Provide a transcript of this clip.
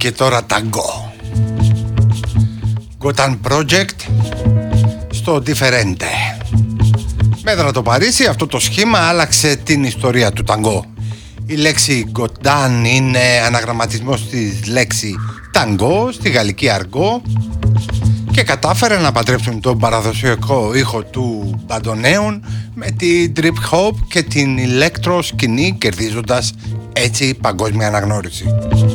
και τώρα ταγκό. Gotan Project στο Differente. Μέτρα το Παρίσι, αυτό το σχήμα άλλαξε την ιστορία του ταγκό. Η λέξη Gotan είναι αναγραμματισμός της λέξη ταγκό στη γαλλική αργό και κατάφερε να παντρέψουν τον παραδοσιακό ήχο του μπαντονέων με την trip hop και την ηλέκτρο σκηνή, κερδίζοντας έτσι παγκόσμια αναγνώριση.